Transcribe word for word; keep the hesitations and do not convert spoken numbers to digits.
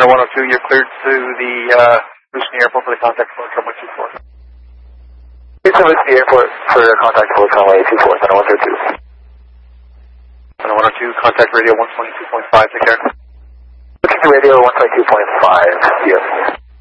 Center one oh two, you're cleared to the uh, Houston Airport for the contact for runway two four. Houston Houston Airport for contact for runway two four, Center one oh two. Center one oh two, contact radio one twenty-two point five, take care. Looking to radio one twenty-two point five, yes.